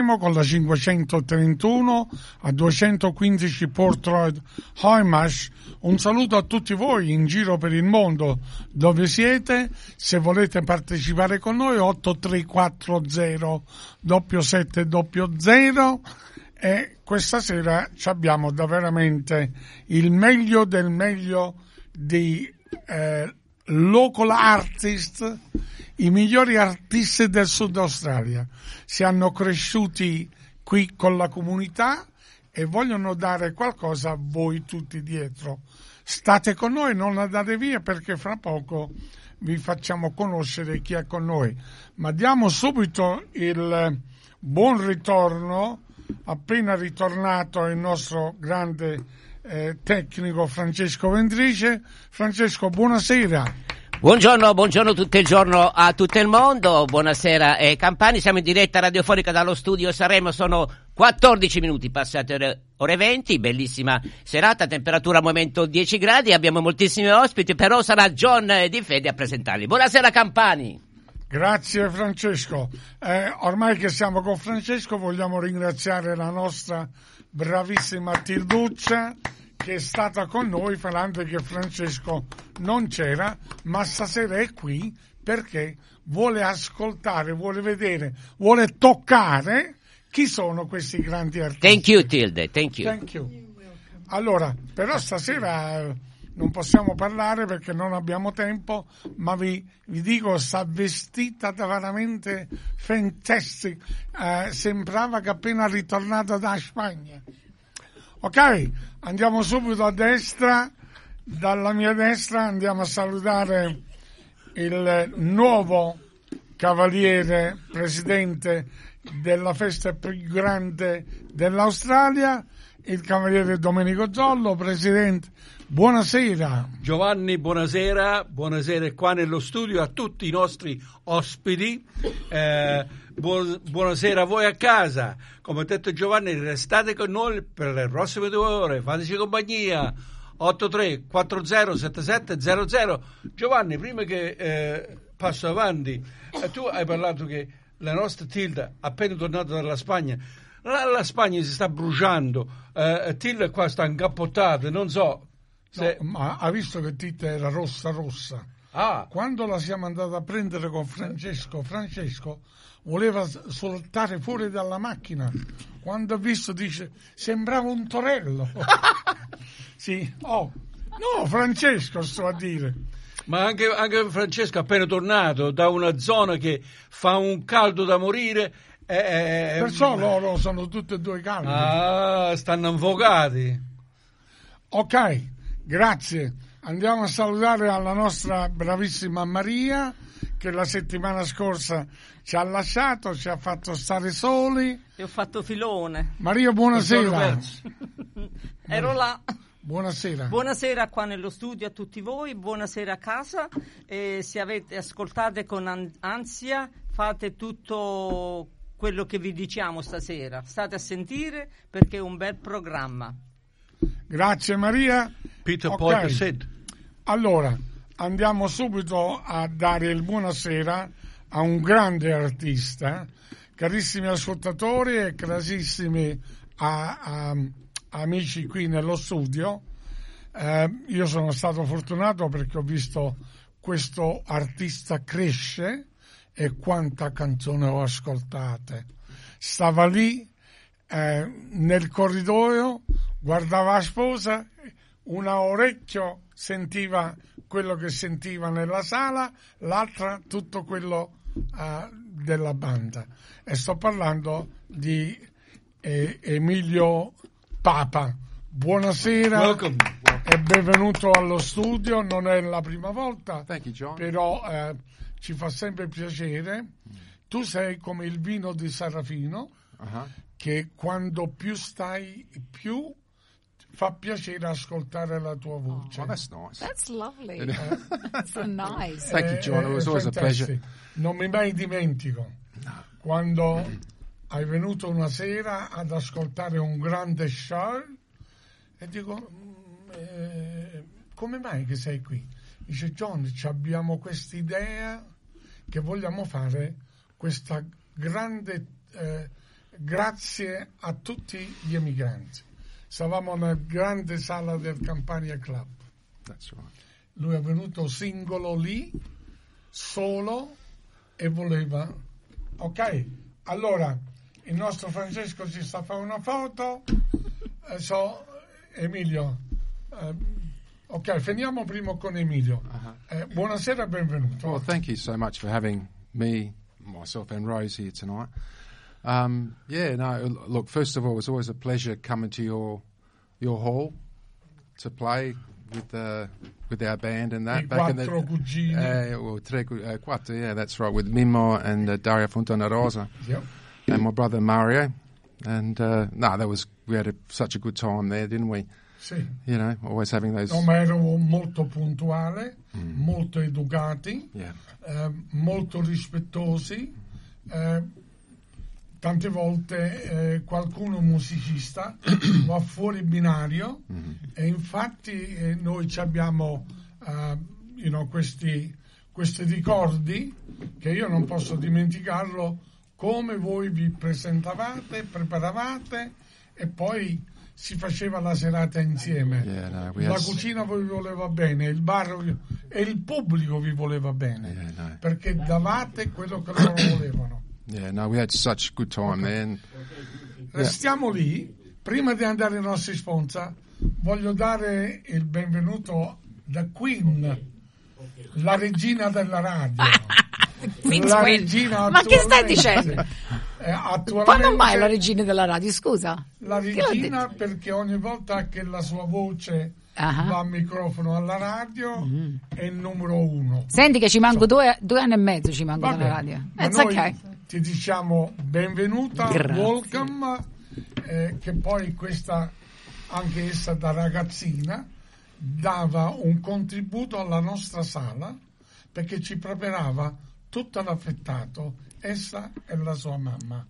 con la 531 a 215 Port Road, Houmash. Un saluto a tutti voi in giro per il mondo dove siete. Se volete partecipare con noi 8340 7700, e questa sera abbiamo da veramente il meglio del meglio di local artist, i migliori artisti del Sud Australia. Si hanno cresciuti qui con la comunità e vogliono dare qualcosa a voi tutti dietro. State con noi, non andate via, perché fra poco vi facciamo conoscere chi è con noi. Ma diamo subito il buon ritorno, appena ritornato il nostro grande tecnico Francesco Vendrice. Francesco, buonasera. Buongiorno tutto il giorno a tutto il mondo, buonasera Campani, siamo in diretta radiofonica dallo studio Sanremo, sono 14 minuti passate ore 20, bellissima serata, temperatura al momento 10 gradi, abbiamo moltissimi ospiti, però sarà John Di Fede a presentarli. Buonasera Campani. Grazie Francesco, ormai che siamo con Francesco vogliamo ringraziare la nostra bravissima Tilduccia, che è stata con noi parlando che Francesco non c'era, ma stasera è qui perché vuole ascoltare, vuole vedere, vuole toccare chi sono questi grandi artisti. Thank you Tilde, thank you. Allora, però stasera non possiamo parlare perché non abbiamo tempo, ma vi dico, sta vestita da veramente fantastic, sembrava che appena ritornata da Spagna. Ok, andiamo subito a destra, dalla mia destra andiamo a salutare il nuovo cavaliere presidente della festa più grande dell'Australia, il cavaliere Domenico Zollo. Presidente, buonasera. Giovanni, buonasera qua nello studio a tutti i nostri ospiti. Buonasera a voi a casa. Come ha detto Giovanni, restate con noi per le prossime 2 ore, fateci compagnia. 83407700. Giovanni, prima che passo avanti, tu hai parlato che la nostra Tilda, appena tornata dalla Spagna, la Spagna si sta bruciando, Tilda qua sta incappottata, non so se... No, ma ha visto che Tilda era rossa. Quando la siamo andati a prendere con Francesco voleva saltare fuori dalla macchina. Quando ha visto, dice, sembrava un torello. Sì, no, Francesco sto a dire. Ma anche Francesco appena tornato da una zona che fa un caldo da morire. Perciò loro sono tutti e due caldi. Stanno affogati. Ok, grazie. Andiamo a salutare alla nostra bravissima Maria, che la settimana scorsa ci ha lasciato, ci ha fatto stare soli. E ho fatto filone. Maria, buonasera. Ero là. Buonasera. Buonasera qua nello studio a tutti voi, buonasera a casa. Se ascoltate con ansia, fate tutto quello che vi diciamo stasera. State a sentire perché è un bel programma. Grazie Maria. Peter Porter said. Allora, andiamo subito a dare il buonasera a un grande artista. Carissimi ascoltatori e carissimi amici qui nello studio, io sono stato fortunato perché ho visto questo artista cresce e quanta canzone ho ascoltate. Stava lì nel corridoio, guardava la sposa, un orecchio sentiva quello che sentiva nella sala, l'altra tutto quello della banda, e sto parlando di Emilio Papa. Buonasera. Welcome. E benvenuto allo studio, non è la prima volta. Thank you, John. Però ci fa sempre piacere. Tu sei come il vino di Sarafino, che quando più stai più fa piacere ascoltare la tua voce. Oh, that's nice. That's lovely. That's so nice. Thank you, John. It was always a pleasure. Non mi mai dimentico quando hai venuto una sera ad ascoltare un grande show e dico, come mai che sei qui? Dice, John, abbiamo quest'idea che vogliamo fare questa grande grazie a tutti gli emigranti. Stavamo nella grande sala del Campania Club. That's right. Lui è venuto singolo lì, solo, e voleva. Ok, allora il nostro Francesco ci sta a fare una foto. Emilio, ok, finiamo prima con Emilio. Buonasera e benvenuto. Well, thank you so much for having me, myself and Rose here tonight. Look, first of all, it's always a pleasure coming to your hall to play with our band and that. Quattro cugini. Quattro, yeah, that's right, with Mimmo and Daria Fontana Rosa. Yep. And my brother Mario. And we had such a good time there, didn't we? Sì. You know, always having those. No, ma ero molto puntuale, molto educati, molto rispettosi. Tante volte qualcuno musicista va fuori binario e infatti noi ci abbiamo questi ricordi che io non posso dimenticarlo, come voi vi presentavate, preparavate e poi si faceva la serata insieme. La cucina vi voleva bene, il bar e il pubblico vi voleva bene, perché davate quello che loro volevano. We had such good time there. Restiamo lì. Prima di andare ai nostri sponsor, voglio dare il benvenuto da Queen, la regina della radio. La regina, ma che stai dicendo? Quando mai la regina della radio, scusa? La regina perché ogni volta che la sua voce va al microfono alla radio è il numero 1. Senti che ci manco 2 anni e mezzo ci manco dalla radio. Noi ti diciamo benvenuta, welcome, che poi questa, anche essa da ragazzina, dava un contributo alla nostra sala perché ci preparava tutto l'affettato, essa e la sua mamma.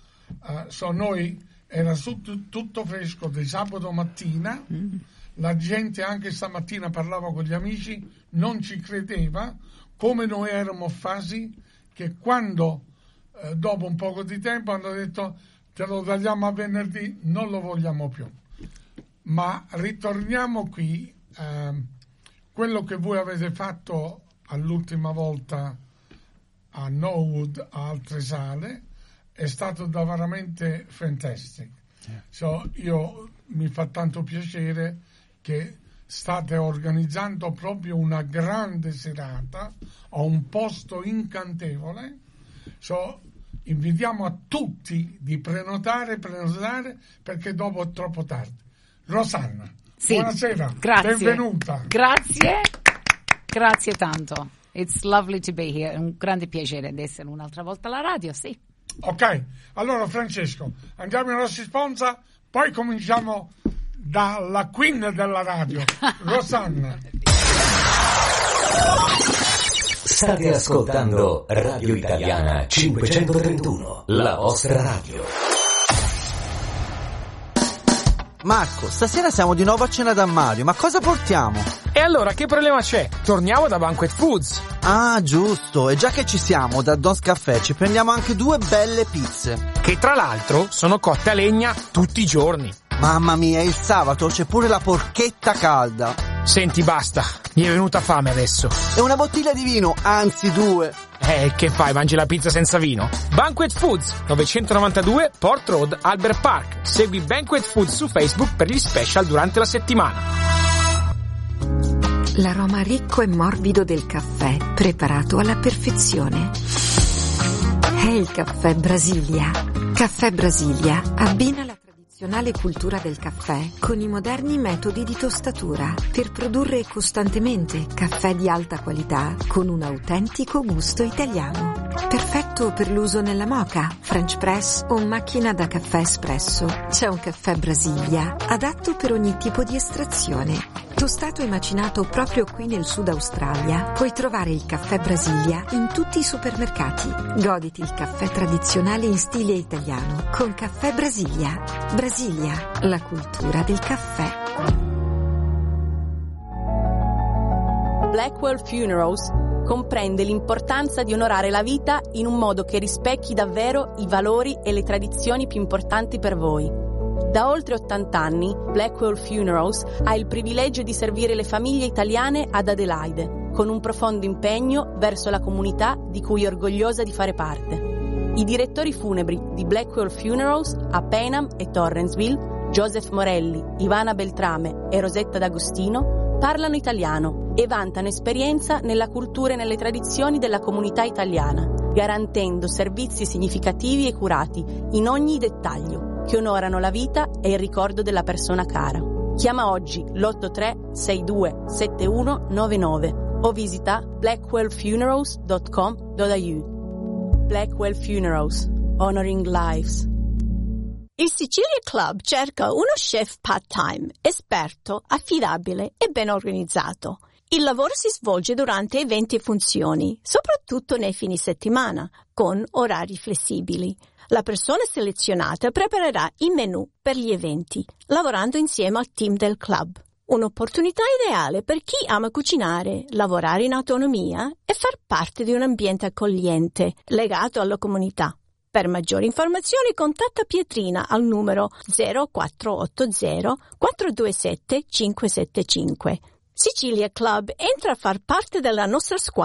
Noi era tutto fresco di sabato mattina, la gente anche stamattina parlava con gli amici, non ci credeva, come noi eravamo fasi che quando dopo un poco di tempo hanno detto te lo tagliamo a venerdì, non lo vogliamo più. Ma ritorniamo qui, quello che voi avete fatto all'ultima volta a Norwood, a altre sale, è stato veramente fantastic. Io mi fa tanto piacere che state organizzando proprio una grande serata a un posto incantevole. Invitiamo a tutti di prenotare perché dopo è troppo tardi. Rosanna, buonasera, grazie. Benvenuta. Grazie tanto. It's lovely to be here. È un grande piacere di essere un'altra volta alla radio, sì. Ok, allora Francesco, andiamo ai nostri sponsor, poi cominciamo dalla queen della radio, Rosanna. State ascoltando Radio Italiana 531, la vostra radio. Marco, stasera siamo di nuovo a cena da Mario, ma cosa portiamo? E allora che problema c'è? Torniamo da Banquet Foods. Ah, giusto, e già che ci siamo, da Don's Caffè ci prendiamo anche 2 belle pizze. Che tra l'altro sono cotte a legna tutti i giorni. Mamma mia, il sabato c'è pure la porchetta calda. Senti, basta, mi è venuta fame adesso. E una bottiglia di vino, anzi 2. Che fai, mangi la pizza senza vino? Banquet Foods, 992 Port Road, Albert Park. Segui Banquet Foods su Facebook per gli special durante la settimana. L'aroma ricco e morbido del caffè, preparato alla perfezione. È il caffè Brasilia. Caffè Brasilia abbina la tradizionale cultura del caffè con i moderni metodi di tostatura per produrre costantemente caffè di alta qualità con un autentico gusto italiano. Perfetto per l'uso nella moka, French press o macchina da caffè espresso. C'è un caffè Brasilia adatto per ogni tipo di estrazione. Tostato e macinato proprio qui nel Sud Australia, puoi trovare il caffè Brasilia in tutti i supermercati. Goditi il caffè tradizionale in stile italiano con Caffè Brasilia. Brasilia, la cultura del caffè. Blackwell Funerals comprende l'importanza di onorare la vita in un modo che rispecchi davvero i valori e le tradizioni più importanti per voi. Da oltre 80 anni, Blackwell Funerals ha il privilegio di servire le famiglie italiane ad Adelaide, con un profondo impegno verso la comunità di cui è orgogliosa di fare parte. I direttori funebri di Blackwell Funerals a Payneham e Torrensville, Joseph Morelli, Ivana Beltrame e Rosetta D'Agostino, parlano italiano e vantano esperienza nella cultura e nelle tradizioni della comunità italiana, garantendo servizi significativi e curati in ogni dettaglio, che onorano la vita e il ricordo della persona cara. Chiama oggi l'83 62 7199 o visita blackwellfunerals.com.au. Blackwell Funerals, honoring lives. Il Sicilia Club cerca uno chef part-time, esperto, affidabile e ben organizzato. Il lavoro si svolge durante eventi e funzioni, soprattutto nei fine settimana, con orari flessibili. La persona selezionata preparerà i menù per gli eventi, lavorando insieme al team del club. Un'opportunità ideale per chi ama cucinare, lavorare in autonomia e far parte di un ambiente accogliente, legato alla comunità. Per maggiori informazioni contatta Pietrina al numero 0480 427 575. Sicilia Club entra a far parte della nostra squadra